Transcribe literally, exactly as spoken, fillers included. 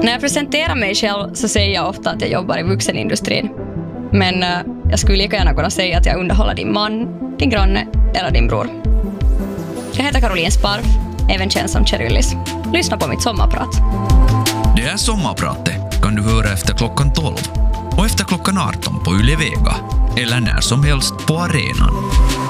När jag presenterar mig själv så säger jag ofta att jag jobbar i vuxenindustrin. Men uh, jag skulle lika gärna kunna säga att jag underhåller din man, din granne eller din bror. Jag heter Caroline Sparf, även känd som Cheryllis. Lyssna på mitt sommarprat. Det här sommarpratet kan du höra efter klockan tolv och efter klockan arton på Yle Vega eller när som helst på arenan.